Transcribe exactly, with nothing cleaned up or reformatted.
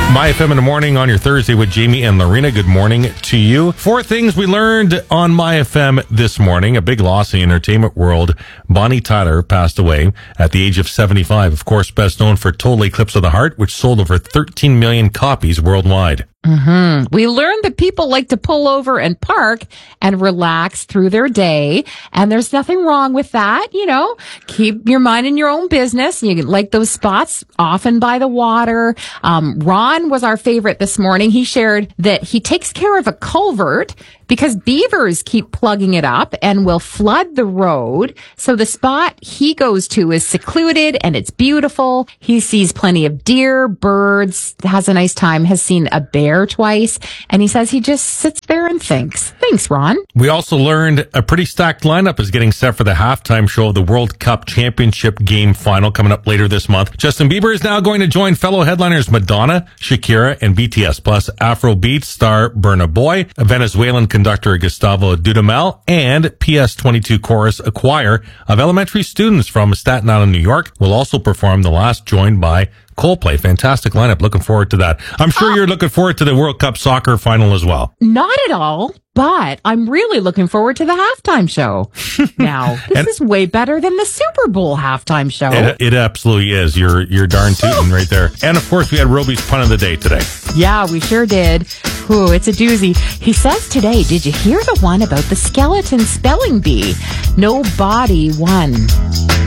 My F M in the morning on your Thursday with Jamie and Lorena. Good morning to you. Four things we learned on My F M this morning. A big loss in the entertainment world. Bonnie Tyler passed away at the age of seventy-five. Of course, best known for Total Eclipse of the Heart, which sold over thirteen million copies worldwide. Mm-hmm. We learned that people like to pull over and park and relax through their day. And there's nothing wrong with that. You know, keep your mind in your own business. You like those spots often by the water. Um, Ron was our favorite this morning. He shared that he takes care of a culvert because beavers keep plugging it up and will flood the road. So the spot he goes to is secluded and it's beautiful. He sees plenty of deer, birds, has a nice time, has seen a bear twice. And he says he just sits there and thinks. Thanks, Ron. We also learned a pretty stacked lineup is getting set for the halftime show of the World Cup Championship game final coming up later this month. Justin Bieber is now going to join fellow headliners Madonna, Shakira, and B T S, plus Afrobeat star Burna Boy, a Venezuelan conductor Gustavo Dudamel, and P S twenty-two chorus, a choir of elementary students from Staten Island, New York, will also perform the last, joined by Coldplay. Fantastic lineup. Looking forward to that. I'm sure oh. you're looking forward to the World Cup soccer final as well. Not at all, but I'm really looking forward to the halftime show. Now, this and, is way better than the Super Bowl halftime show. It, it absolutely is. You're you're darn tootin' right there. And of course, we had Roby's pun of the day today. Yeah, we sure did. Ooh, it's a doozy. He says today, did you hear the one about the skeleton spelling bee? No body won.